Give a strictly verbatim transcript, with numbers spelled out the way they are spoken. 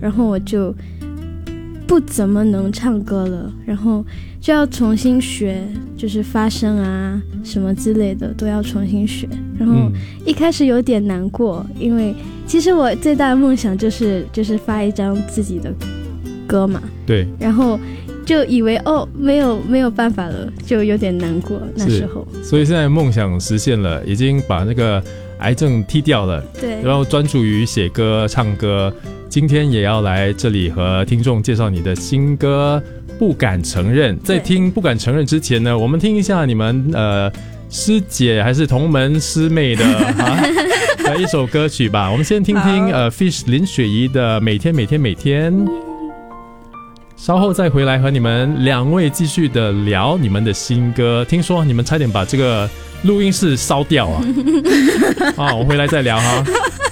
然后我就不怎么能唱歌了，然后就要重新学，就是发声啊什么之类的都要重新学。然后一开始有点难过，因为其实我最大的梦想就是就是发一张自己的歌嘛。 对。 然后就以为哦没有没有办法了，就有点难过那时候。 所以现在梦想实现了，已经把那个癌症踢掉了， 对， 然后专注于写歌唱歌。今天也要来这里和听众介绍你的新歌不敢承认。在听不敢承认之前呢，我们听一下你们呃师姐还是同门师妹的啊的一首歌曲吧。我们先听听呃 Fish 林雪怡的每天每天每天，稍后再回来和你们两位继续的聊你们的新歌。听说你们差点把这个录音室烧掉啊啊，我回来再聊哈。